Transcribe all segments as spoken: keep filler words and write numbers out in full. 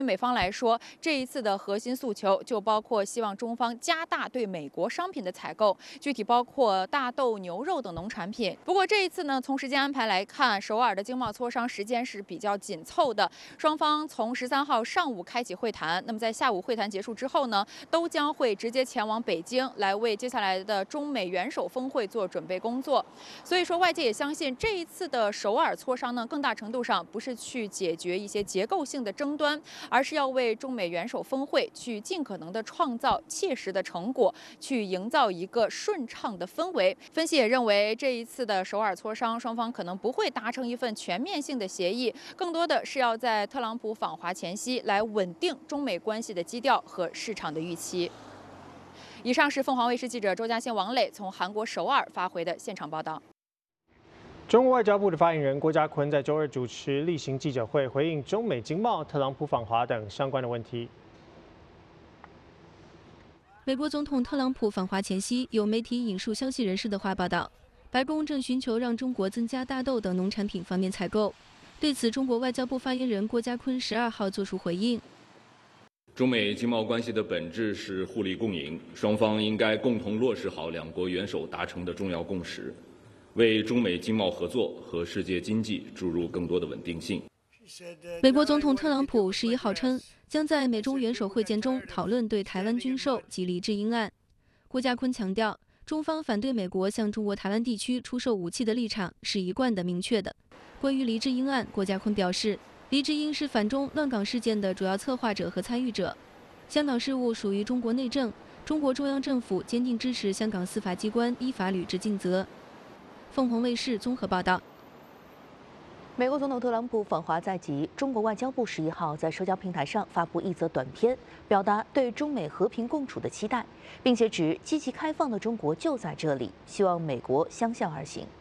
美方来说，这一次的核心诉求就包括希望中方加大对美国商品的采购，具体包括大豆、牛肉等农产品。不过这一次呢，从时间安排来看，首尔的经贸磋商时间是比较紧凑的。双方从十三号上午开启会谈，那么在下午会谈结束之后呢，都将会直接前往北京，来为接下来的中美元首峰会做准备工作。所以说，外界也相信这一次的首尔磋商呢，更大程度上不是去解决一些结构性的争端。而是要为中美元首峰会去尽可能的创造切实的成果，去营造一个顺畅的氛围。分析也认为，这一次的首尔磋商，双方可能不会达成一份全面性的协议，更多的是要在特朗普访华前夕来稳定中美关系的基调和市场的预期。以上是凤凰卫视记者周嘉欣、王磊从韩国首尔发回的现场报道。 中国外交部的发言人郭家坤在周二主持例行记者会，回应中美经贸、特朗普访华等相关的问题。 美国总统特朗普访华前夕，有媒体引述消息人士的话报道，白宫正寻求让中国增加大豆等农产品方面采购。对此，中国外交部发言人郭家坤十二号作出回应。 中美经贸关系的本质是互利共赢，双方应该共同落实好两国元首达成的重要共识。为中美经贸合作和世界经济注入更多的稳定性。 美国总统特朗普十一号称，将在美中元首会见中讨论对台湾军售及黎智英案。郭家坤强调，中方反对美国向中国台湾地区出售武器的立场是一贯的、明确的。关于黎智英案，郭家坤表示，黎智英是反中乱港事件的主要策划者和参与者。香港事务属于中国内政，中国中央政府坚定支持香港司法机关依法履职尽责。凤凰卫视综合报道。 美国总统特朗普访华在即，中国外交部十一号在社交平台上发布一则短片，表达对中美和平共处的期待，并且指积极开放的中国就在这里，希望美国相向而行。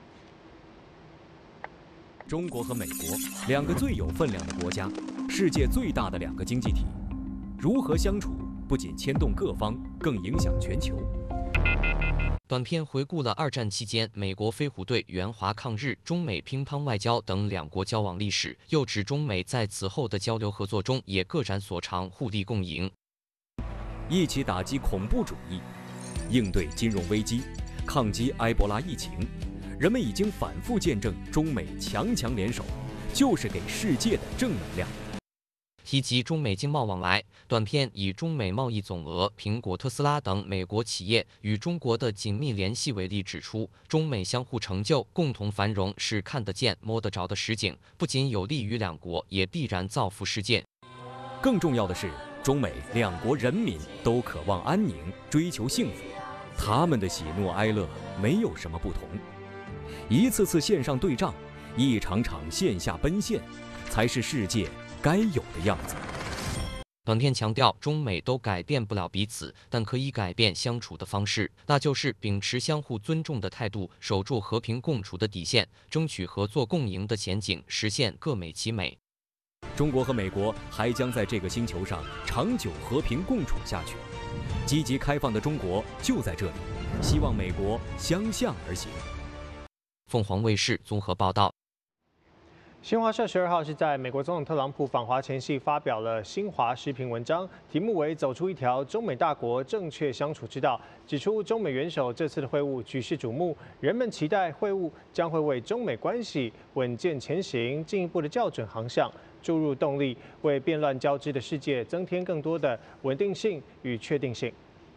中国和美国两个最有分量的国家，世界最大的两个经济体，如何相处，不仅牵动各方，更影响全球。 短片回顾了二战期间美国飞虎队援华抗日、中美乒乓外交等两国交往历史，又指中美在此后的交流合作中也各展所长，互利共赢， 一起打击恐怖主义，应对金融危机，抗击埃博拉疫情。人们已经反复见证中美强强联手，就是给世界的正能量。 提及中美经贸往来，短片以中美贸易总额、苹果、特斯拉等美国企业与中国的紧密联系为例，指出中美相互成就、共同繁荣是看得见、摸得着的实景，不仅有利于两国，也必然造福世界。 更重要的是，中美两国人民都渴望安宁，追求幸福，他们的喜怒哀乐没有什么不同。一次次线上对仗，一场场线下奔现，才是世界该有的样子。 短片强调，中美都改变不了彼此，但可以改变相处的方式，那就是秉持相互尊重的态度，守住和平共处的底线，争取合作共赢的前景，实现各美其美。 中国和美国还将在这个星球上长久和平共处下去。积极开放的中国就在这里，希望美国相向而行。 凤凰卫视综合报道。 新华社十二号是在美国总统特朗普访华前夕发表了新华时评文章，题目为“走出一条中美大国正确相处之道”，指出中美元首这次的会晤举世瞩目，人们期待会晤将会为中美关系稳健前行进一步的校准航向，注入动力，为变乱交织的世界增添更多的稳定性与确定性。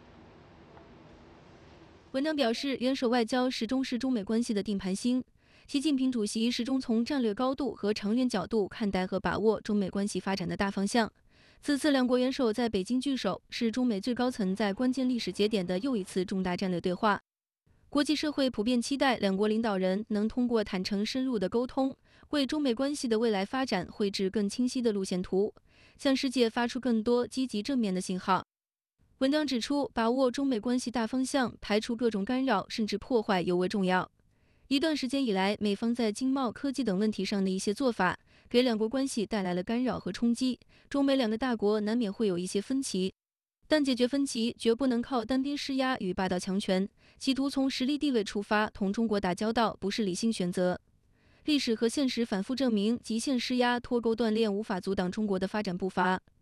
文章表示，元首外交始终是中美关系的定盘星。习近平主席始终从战略高度和长远角度看待和把握中美关系发展的大方向。此次两国元首在北京聚首，是中美最高层在关键历史节点的又一次重大战略对话。国际社会普遍期待两国领导人能通过坦诚深入的沟通，为中美关系的未来发展绘制更清晰的路线图，向世界发出更多积极正面的信号。文章指出，把握中美关系大方向，排除各种干扰甚至破坏尤为重要。一段时间以来，美方在经贸、科技等问题上的一些做法，给两国关系带来了干扰和冲击。中美两个大国难免会有一些分歧，但解决分歧绝不能靠单边施压与霸道强权，企图从实力地位出发同中国打交道，不是理性选择。历史和现实反复证明，极限施压、脱钩断链无法阻挡中国的发展步伐。